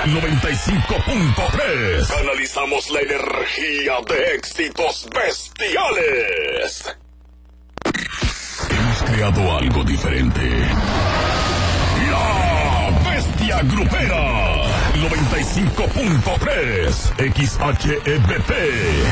95.3. Canalizamos la energía de éxitos bestiales. Hemos creado algo diferente. La Bestia Grupera. 95.3 XHEBP.